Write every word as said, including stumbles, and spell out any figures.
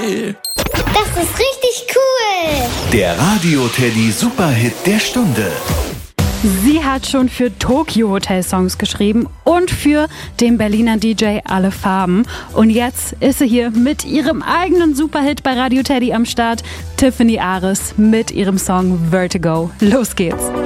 geil. Das ist richtig cool. Der Radio Teddy Superhit der Stunde. Sie hat schon für Tokyo Hotel Songs geschrieben und für den Berliner D J Alle Farben. Und jetzt ist sie hier mit ihrem eigenen Superhit bei Radio Teddy am Start. Tiffany Ares mit ihrem Song Vertigo. Los geht's.